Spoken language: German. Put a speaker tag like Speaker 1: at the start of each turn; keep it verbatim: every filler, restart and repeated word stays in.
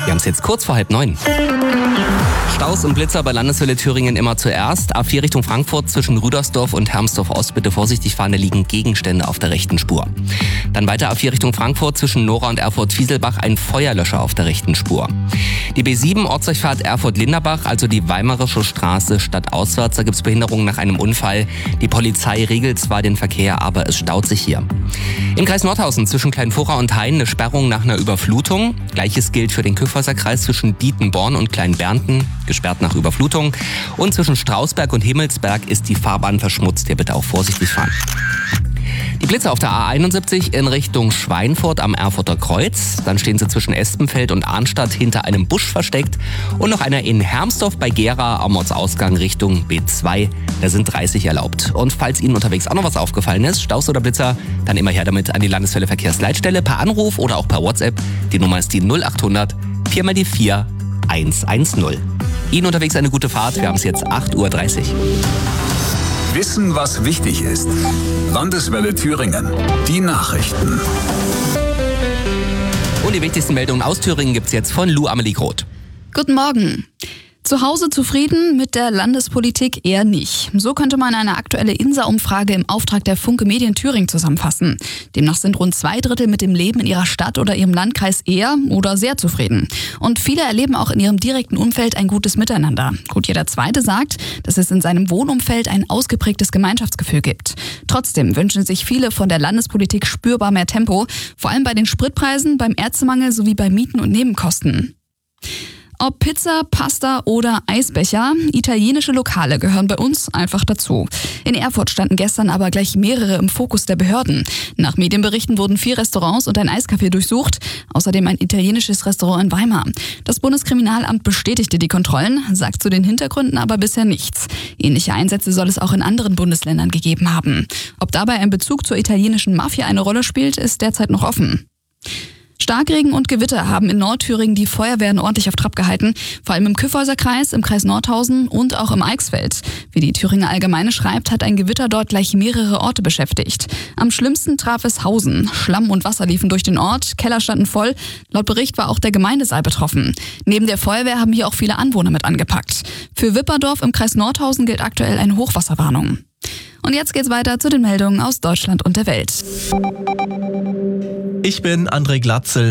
Speaker 1: Wir haben es jetzt kurz vor halb neun. Staus und Blitzer bei Landeswelle Thüringen immer zuerst. A vier Richtung Frankfurt zwischen Rüdersdorf und Hermsdorf Ost. Bitte vorsichtig fahren, da liegen Gegenstände auf der rechten Spur. Dann weiter A vier Richtung Frankfurt zwischen Nora und Erfurt-Fieselbach. Ein Feuerlöscher auf der rechten Spur. Die B sieben Ortsdurchfahrt Erfurt-Linderbach, also die Weimarische Straße stadtauswärts. Da gibt es Behinderungen nach einem Unfall. Die Polizei regelt zwar den Verkehr, aber es staut sich hier. Im Kreis Nordhausen zwischen Kleinfurra und Hain eine Sperrung nach einer Überflutung. Gleiches gilt für den Kyffhäuser Kreis zwischen Dietenborn und Kleinbernten, gesperrt nach Überflutung. Und zwischen Strausberg und Himmelsberg ist die Fahrbahn verschmutzt. Hier bitte auch vorsichtig fahren. Die Blitzer auf der A einundsiebzig in Richtung Schweinfurt am Erfurter Kreuz. Dann stehen sie zwischen Espenfeld und Arnstadt hinter einem Busch versteckt. Und noch einer in Hermsdorf bei Gera am Ortsausgang Richtung B zwei. Da sind dreißig erlaubt. Und falls Ihnen unterwegs auch noch was aufgefallen ist, Staus oder Blitzer, dann immer her damit an die Landeswelle Verkehrsleitstelle per Anruf oder auch per WhatsApp. Die Nummer ist die null achthundert vier mal die vier eins eins null. Ihnen unterwegs eine gute Fahrt. Wir haben es jetzt acht Uhr dreißig.
Speaker 2: Wissen, was wichtig ist. Landeswelle Thüringen. Die Nachrichten.
Speaker 1: Und die wichtigsten Meldungen aus Thüringen gibt's jetzt von Lou Amelie Groth.
Speaker 3: Guten Morgen. Zu Hause zufrieden, mit der Landespolitik eher nicht. So könnte man eine aktuelle I N S A-Umfrage im Auftrag der Funke Medien Thüringen zusammenfassen. Demnach sind rund zwei Drittel mit dem Leben in ihrer Stadt oder ihrem Landkreis eher oder sehr zufrieden. Und viele erleben auch in ihrem direkten Umfeld ein gutes Miteinander. Gut, jeder Zweite sagt, dass es in seinem Wohnumfeld ein ausgeprägtes Gemeinschaftsgefühl gibt. Trotzdem wünschen sich viele von der Landespolitik spürbar mehr Tempo, vor allem bei den Spritpreisen, beim Ärztemangel sowie bei Mieten und Nebenkosten. Ob Pizza, Pasta oder Eisbecher, italienische Lokale gehören bei uns einfach dazu. In Erfurt standen gestern aber gleich mehrere im Fokus der Behörden. Nach Medienberichten wurden vier Restaurants und ein Eiscafé durchsucht, außerdem ein italienisches Restaurant in Weimar. Das Bundeskriminalamt bestätigte die Kontrollen, sagt zu den Hintergründen aber bisher nichts. Ähnliche Einsätze soll es auch in anderen Bundesländern gegeben haben. Ob dabei ein Bezug zur italienischen Mafia eine Rolle spielt, ist derzeit noch offen. Starkregen und Gewitter haben in Nordthüringen die Feuerwehren ordentlich auf Trab gehalten, vor allem im Kyffhäuser Kreis, im Kreis Nordhausen und auch im Eichsfeld. Wie die Thüringer Allgemeine schreibt, hat ein Gewitter dort gleich mehrere Orte beschäftigt. Am schlimmsten traf es Hausen. Schlamm und Wasser liefen durch den Ort, Keller standen voll. Laut Bericht war auch der Gemeindesaal betroffen. Neben der Feuerwehr haben hier auch viele Anwohner mit angepackt. Für Wipperdorf im Kreis Nordhausen gilt aktuell eine Hochwasserwarnung. Und jetzt geht's weiter zu den Meldungen aus Deutschland und der Welt.
Speaker 4: Ich bin André Glatzel.